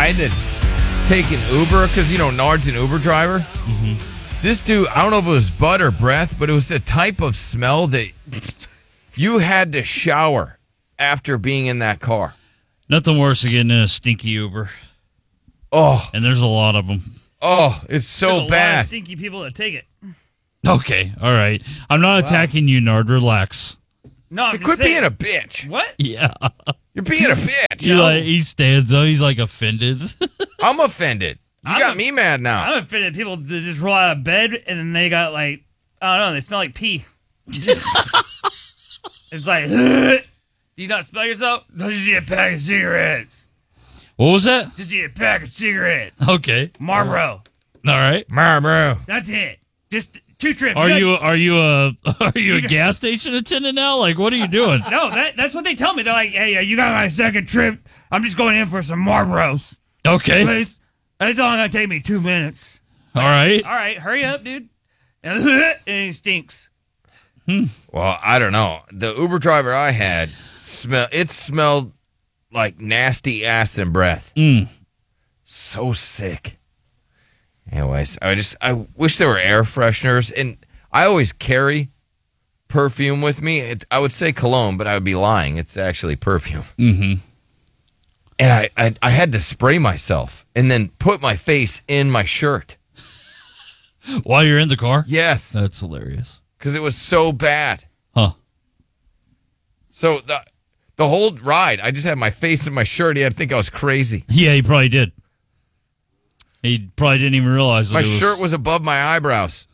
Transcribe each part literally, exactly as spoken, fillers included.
I had to take an Uber because, you know, Nard's an Uber driver. Mm-hmm. This dude, I don't know if it was butt or breath, but it was a type of smell that you had to shower after being in that car. Nothing worse than getting in a stinky Uber. Oh. And there's a lot of them. Oh, it's so There's a bad. lot of stinky people that take it. Okay, all right. I'm not wow. attacking you, Nard. Relax. No, I'm you just quit saying. being a bitch. What? Yeah. You're being a bitch. He, like, he stands up. He's like offended. I'm offended. You I'm got a, me mad now. I'm offended. People that just roll out of bed and then they got like, I don't know, they smell like pee. Just, it's like, do you not smell yourself? Just eat a pack of cigarettes. What was that? Just eat a pack of cigarettes. Okay. Marlboro. All right. Marlboro. That's it. Just two trips. Are you you are you a are you a gas station attendant now? Like, what are you doing? No, that that's what they tell me. They're like, hey, you got my second trip. I'm just going in for some Marlboros. Okay. Please. That's only going to take me two minutes. All right. All right, hurry up, dude. And he stinks. Hmm. Well, I don't know. The Uber driver I had, smell it smelled like nasty ass and breath. Mm. So sick. Anyways, I just I wish there were air fresheners, and I always carry perfume with me. It, I would say cologne, but I would be lying. It's actually perfume. Mm-hmm. And I, I I had to spray myself and then put my face in my shirt. While you're in the car? Yes. That's hilarious. Because it was so bad. Huh. So the the whole ride, I just had my face in my shirt. He had to think I was crazy. Yeah, he probably did. He probably didn't even realize that my it was... shirt was above my eyebrows.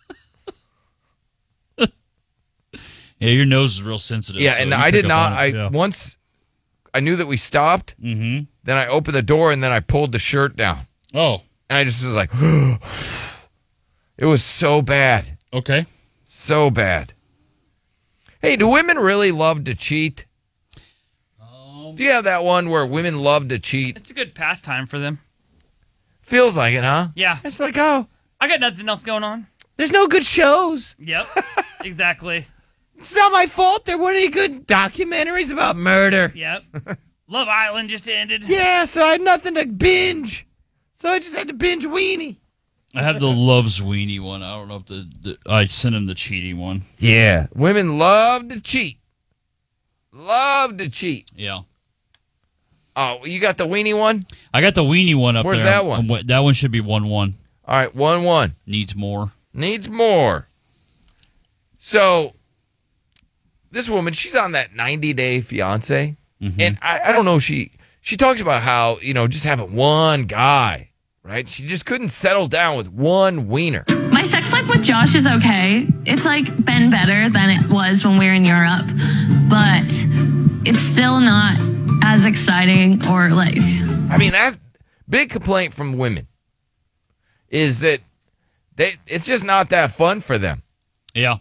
Yeah, your nose is real sensitive. Yeah, so and you I pick did up not. on it, I yeah. once I knew that we stopped. Mm-hmm. Then I opened the door and then I pulled the shirt down. Oh. And I just was like, it was so bad. Okay. So bad. Hey, do women really love to cheat? Um, Do you have that one where women love to cheat? It's a good pastime for them. Feels like it, huh? Yeah. It's like, oh, I got nothing else going on. there's no good shows. Yep. Exactly. It's not my fault. There weren't any good documentaries about murder. Yep. Love Island just ended. Yeah, so I had nothing to binge. So I just had to binge Weenie. I have the Loves Weenie one. I don't know if the, the I sent him the cheating one. Yeah. Women love to cheat. Love to cheat. Yeah. Oh, you got the Weenie one? I got the Weenie one up Where's there. that one? Um, That one should be one one. All right, one one. Needs more. Needs more. So, this woman, she's on that ninety-day fiance. Mm-hmm. And I, I don't know, she she talks about how, you know, just having one guy, right? She just couldn't settle down with one wiener. My sex life with Josh is okay. It's like been better than it was when we were in Europe, but it's still not as exciting or like. I mean, that big complaint from women is that they it's just not that fun for them. Yeah.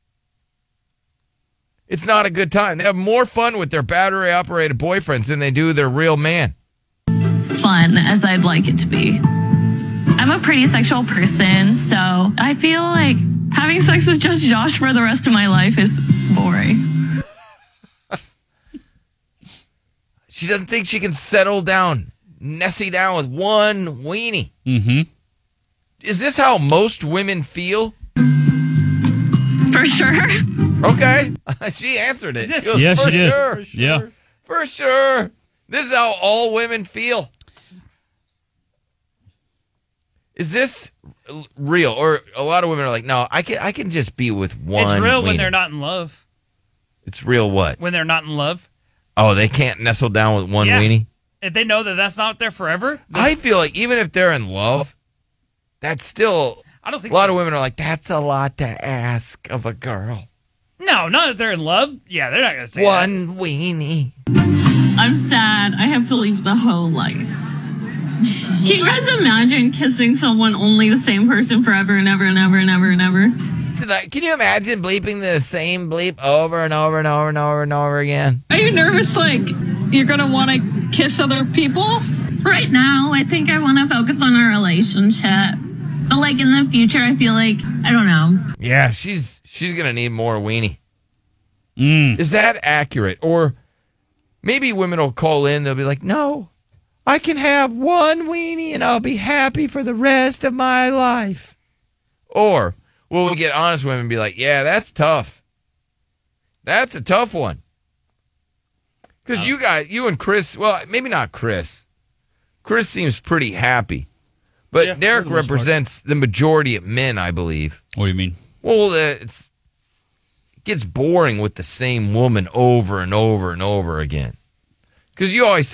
It's not a good time. They have more fun with their battery-operated boyfriends than they do their real man. Fun as I'd like it to be. I'm a pretty sexual person, so I feel like having sex with just Josh for the rest of my life is boring. She doesn't think she can settle down, nessie down with one weenie. Mm-hmm. Is this how most women feel? For sure. Okay. She answered it. She goes, yeah, for she did. Sure. For sure. Yeah. For sure. This is how all women feel. Is this real? Or a lot of women are like, no, I can I can just be with one It's real wiener. when they're not in love. It's real what? When they're not in love. Oh, they can't nestle down with one Yeah. weenie? If they know that that's not there forever. I feel like even if they're in love, that's still... I don't think a lot so. of women are like, that's a lot to ask of a girl. No, not if they're in love. Yeah, they're not going to say One that. weenie. I'm sad. I have to leave the whole life. Can you guys imagine kissing someone only the same person forever and ever and ever and ever and ever? Like, can you imagine bleeping the same bleep over and over and over and over and over again? Are you nervous, like, you're going to want to kiss other people? Right now, I think I want to focus on our relationship. But, like, in the future, I feel like, I don't know. Yeah, she's she's going to need more weenie. Mm. Is that accurate? Or maybe women will call in, they'll be like, no, I can have one weenie and I'll be happy for the rest of my life. Or will we get honest women and be like, yeah, that's tough. That's a tough one. Because you guys, you and Chris, well, maybe not Chris. Chris seems pretty happy. But Yeah, Derek for the most part. represents the majority of men, I believe. What do you mean? Well, uh, it's, it gets boring with the same woman over and over and over again. Because you always